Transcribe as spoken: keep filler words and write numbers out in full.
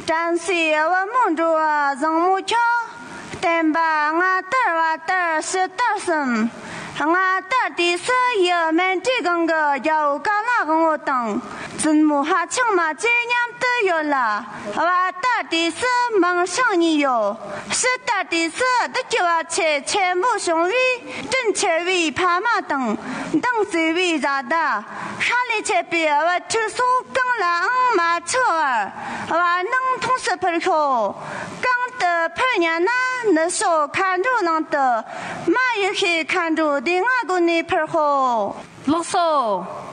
战sĩ我梦着人木桥，但把我带娃带是带什？我带的是也们这个个要干那个我等，怎么还请嘛这样都有了？我带的是忙上你有，是带的是的就要切全部兄弟，正切为怕嘛等，等是为啥的？哈里切别我就说刚来嘛车儿，我能同时配合。的朋友呢，那时候看着能的，马也可以看着的，我跟你配合。 六嫂。